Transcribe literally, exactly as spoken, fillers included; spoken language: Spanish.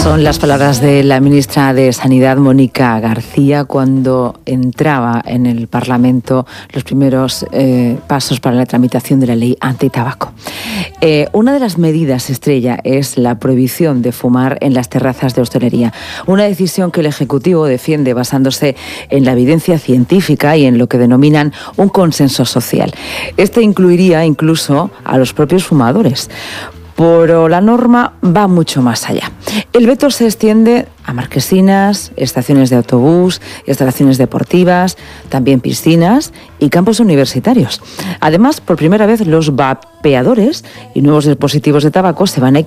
Son las palabras de la ministra de Sanidad, Mónica García, cuando entraba en el Parlamento los primeros eh, pasos para la tramitación de la ley antitabaco. Eh, una de las medidas estrella es la prohibición de fumar en las terrazas de hostelería. Una decisión que el Ejecutivo defiende basándose en la evidencia científica y en lo que denominan un consenso social. Este incluiría incluso a los propios fumadores. Pero la norma va mucho más allá. El veto se extiende a marquesinas, estaciones de autobús, instalaciones deportivas, también piscinas y campos universitarios. Además, por primera vez, los vapeadores y nuevos dispositivos de tabaco se van a